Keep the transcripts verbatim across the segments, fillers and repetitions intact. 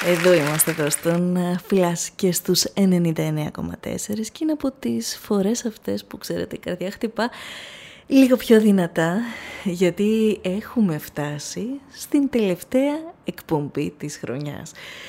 Εδώ είμαστε εδώ στον Flash και στους ενενήντα εννέα κόμμα τέσσερα και είναι από τις φορές αυτές που ξέρετε η καρδιά χτυπά λίγο πιο δυνατά, γιατί έχουμε φτάσει στην τελευταία εκπομπή της χρονιάς.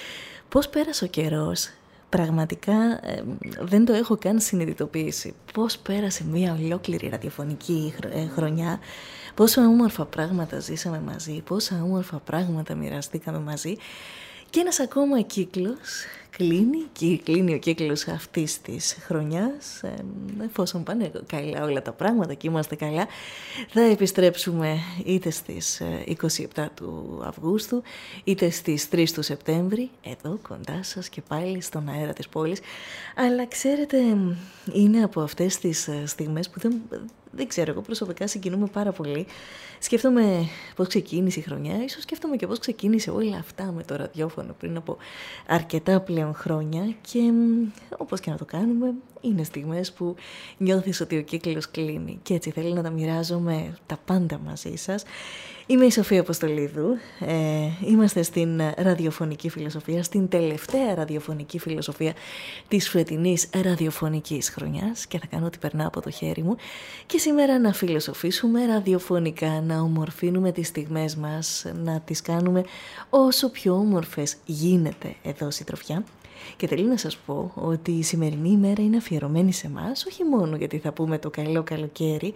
Πώς πέρασε ο καιρός, πραγματικά ε, δεν το έχω καν συνειδητοποιήσει. Πώς πέρασε μια ολόκληρη ραδιοφωνική χρονιά, πόσα όμορφα πράγματα ζήσαμε μαζί, πόσα όμορφα πράγματα μοιραστήκαμε μαζί. Και ένας ακόμα κύκλος κλείνει και κλείνει ο κύκλος αυτής της χρονιάς. Ε, εφόσον πάνε καλά όλα τα πράγματα και είμαστε καλά, θα επιστρέψουμε είτε στις είκοσι επτά του Αυγούστου είτε στις τρεις του Σεπτέμβρη, εδώ κοντά σας και πάλι στον αέρα της πόλης. Αλλά ξέρετε, είναι από αυτές τις στιγμές που δεν... Δεν ξέρω, εγώ προσωπικά συγκινούμε πάρα πολύ. Σκέφτομαι πώς ξεκίνησε η χρονιά, ίσως σκέφτομαι και πώς ξεκίνησε όλα αυτά με το ραδιόφωνο πριν από αρκετά πλέον χρόνια και όπως και να το κάνουμε, είναι στιγμές που νιώθεις ότι ο κύκλος κλείνει και έτσι θέλω να τα μοιράζομαι τα πάντα μαζί σας. Είμαι η Σοφία Αποστολίδου, ε, είμαστε στην ραδιοφωνική φιλοσοφία, στην τελευταία ραδιοφωνική φιλοσοφία της φετινής ραδιοφωνικής χρονιάς και θα κάνω ό,τι περνά από το χέρι μου και σήμερα να φιλοσοφήσουμε ραδιοφωνικά, να ομορφύνουμε τις στιγμές μας, να τις κάνουμε όσο πιο όμορφες γίνεται εδώ συντροφιά. Και θέλω να σας πω ότι η σημερινή ημέρα είναι αφιερωμένη σε εμάς, όχι μόνο γιατί θα πούμε το καλό καλοκαίρι,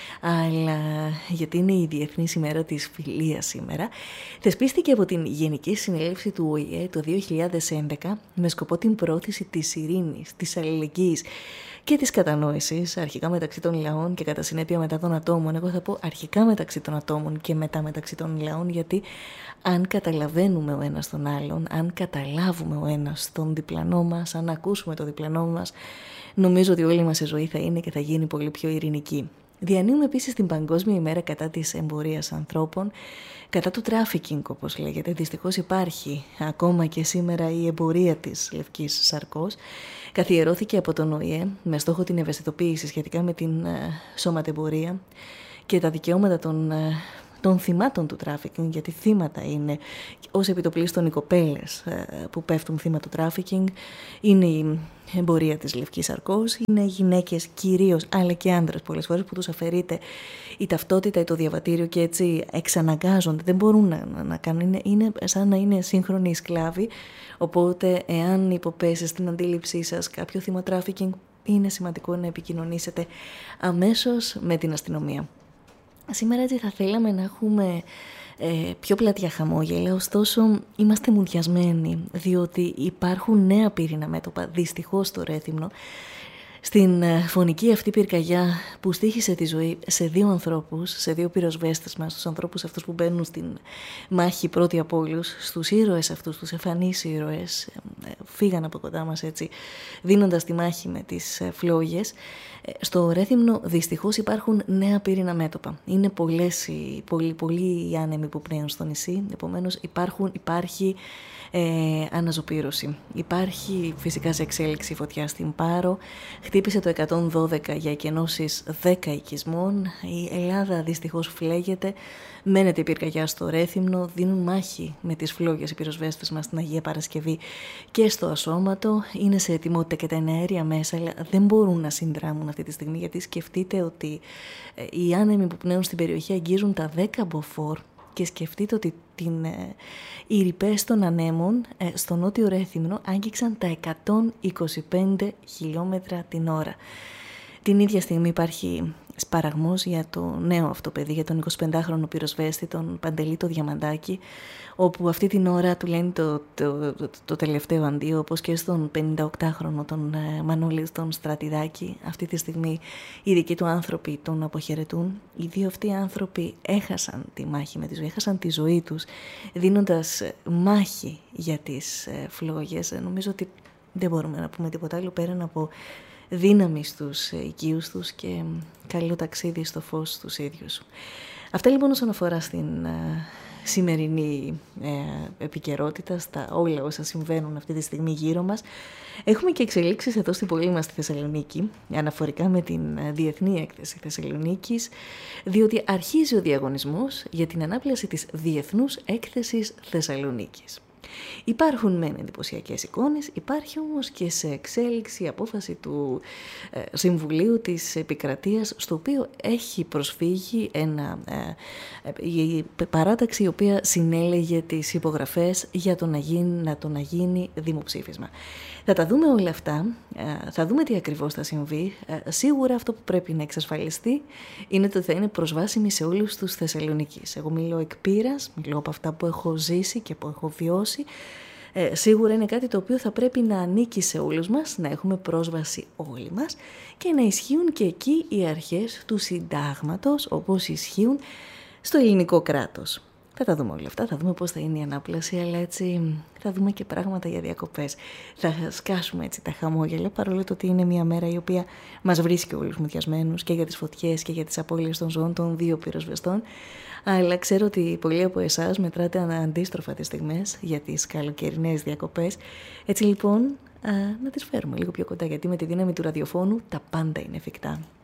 αλλά γιατί είναι η Διεθνής ημέρα της φιλίας σήμερα. Θεσπίστηκε από την Γενική Συνέλευση του Ο Η Ε το δύο χιλιάδες έντεκα με σκοπό την πρόθεση της ειρήνης, της αλληλεγγύης και της κατανόησης, αρχικά μεταξύ των λαών και κατά συνέπεια μετά των ατόμων. Εγώ θα πω αρχικά μεταξύ των ατόμων και μετά μεταξύ των λαών, γιατί αν καταλαβαίνουμε ο ένας τον άλλον, αν καταλάβουμε ο ένας τον διπλανό μας, αν ακούσουμε το διπλανό μας, νομίζω ότι όλη μας η ζωή θα είναι και θα γίνει πολύ πιο ειρηνική. Διανύουμε επίσης την Παγκόσμια ημέρα κατά της εμπορίας ανθρώπων, κατά του τράφικινγκ όπως λέγεται. Δυστυχώς υπάρχει ακόμα και σήμερα η εμπορία της λευκής σαρκός. Καθιερώθηκε από τον Ο Η Ε με στόχο την ευαισθητοποίηση σχετικά με την σωματεμπορία και τα δικαιώματα των των θυμάτων του τράφικινγκ, γιατί θύματα είναι ως επιτοπλίστων οι κοπέλες που πέφτουν θύμα του τράφικινγκ, είναι η εμπορία της λευκής σαρκός, είναι γυναίκες κυρίως, αλλά και άνδρες πολλές φορές που τους αφαιρείται η ταυτότητα ή το διαβατήριο και έτσι εξαναγκάζονται, δεν μπορούν να, να κάνουν, είναι, είναι σαν να είναι σύγχρονοι σκλάβοι, οπότε εάν υποπέσει στην αντίληψή σας κάποιο θύμα τράφικινγκ, είναι σημαντικό να επικοινωνήσετε αμέσως με την αστυνομία. Σήμερα έτσι θα θέλαμε να έχουμε ε, πιο πλατιά χαμόγελα, ωστόσο είμαστε μουδιασμένοι, διότι υπάρχουν νέα πύρινα μέτωπα, δυστυχώς στο Ρέθυμνο, στην φωνική αυτή πυρκαγιά που στοίχησε τη ζωή σε δύο ανθρώπους, σε δύο πυροσβέστες μας, τους ανθρώπους αυτούς που μπαίνουν στην μάχη πρώτοι από όλους, στους ήρωες αυτούς, τους εμφανείς ήρωες, φύγαν από κοντά μας έτσι, δίνοντας τη μάχη με τις φλόγες. Στο Ρέθυμνο δυστυχώς υπάρχουν νέα πύρινα μέτωπα. Είναι πολλές, πολλοί, πολλοί οι άνεμοι που πνέουν στο νησί, επομένως υπάρχουν, υπάρχει ε, αναζωπήρωση. Υπάρχει φυσικά σε εξέλιξη φωτιά στην Πάρο, χτύπησε το εκατόν δώδεκα για εκενώσεις δέκα οικισμών, η Ελλάδα δυστυχώς φλέγεται, μένεται η πυρκαγιά στο Ρέθυμνο, δίνουν μάχη με τις φλόγες οι πυροσβέστες μας στην Αγία Παρασκευή και στο Ασώματο, είναι σε ετοιμότητα και τα εναέρια μέσα, αλλά δεν μπορούν να συνδράμουν αυτή τη στιγμή, γιατί σκεφτείτε ότι οι άνεμοι που πνέουν στην περιοχή αγγίζουν τα δέκα μποφόρ και σκεφτείτε ότι την, ε, οι ρηπές των ανέμων ε, στο νότιο Ρέθυμνο άγγιξαν τα εκατόν είκοσι πέντε χιλιόμετρα την ώρα. Την ίδια στιγμή υπάρχει σπαραγμός για το νέο αυτό παιδί, για τον εικοσιπεντάχρονο πυροσβέστη, τον Παντελή το Διαμαντάκη, όπου αυτή την ώρα του λένε το, το, το, το τελευταίο αντίο, όπως και στον πενηνταοκτάχρονο τον ε, Μανώλη τον Στρατιδάκη. Αυτή τη στιγμή οι δικοί του άνθρωποι τον αποχαιρετούν. Οι δύο αυτοί άνθρωποι έχασαν τη μάχη με τη ζωή, έχασαν τη ζωή τους δίνοντας μάχη για τις ε, φλόγες. Ε, νομίζω ότι δεν μπορούμε να πούμε τίποτα άλλο πέραν από δύναμη στους οικείους τους και καλό ταξίδι στο φως στους ίδιους. Αυτά λοιπόν όσον αφορά στην uh, σημερινή uh, επικαιρότητα, στα όλα όσα συμβαίνουν αυτή τη στιγμή γύρω μας. Έχουμε και εξελίξεις εδώ στην πόλη μας στη Θεσσαλονίκη, αναφορικά με την uh, Διεθνή Έκθεση Θεσσαλονίκης, διότι αρχίζει ο διαγωνισμός για την ανάπλαση της Διεθνούς Έκθεσης Θεσσαλονίκης. Υπάρχουν μεν εντυπωσιακές εικόνες, υπάρχει όμως και σε εξέλιξη η απόφαση του ε, Συμβουλίου της Επικρατείας, στο οποίο έχει προσφύγει ένα, ε, η παράταξη η οποία συνέλεγε τις υπογραφές για το να γίνει, να το να γίνει δημοψήφισμα. Θα τα δούμε όλα αυτά, ε, θα δούμε τι ακριβώς θα συμβεί. Ε, σίγουρα αυτό που πρέπει να εξασφαλιστεί είναι ότι θα είναι προσβάσιμη σε όλους τους Θεσσαλονικείς. Εγώ μιλώ εκ πείρας, μιλώ από αυτά που έχω ζήσει και που έχω βιώσει. Ε, σίγουρα είναι κάτι το οποίο θα πρέπει να ανήκει σε όλους μας, να έχουμε πρόσβαση όλοι μας και να ισχύουν και εκεί οι αρχές του συντάγματος όπως ισχύουν στο ελληνικό κράτος. Θα τα δούμε όλα αυτά, θα δούμε πώς θα είναι η ανάπλαση, αλλά έτσι θα δούμε και πράγματα για διακοπές. Θα σκάσουμε έτσι τα χαμόγελα, παρόλο το ότι είναι μια μέρα η οποία μας βρίσκει όλους μουδιασμένους και για τις φωτιές και για τις απώλειες των ζώων των δύο πυροσβεστών. Αλλά ξέρω ότι πολλοί από εσάς μετράτε αντίστροφα τις στιγμές για τις καλοκαιρινές διακοπές. Έτσι λοιπόν, α, να τις φέρουμε λίγο πιο κοντά, γιατί με τη δύναμη του ραδιοφώνου τα πάντα είναι εφικτά.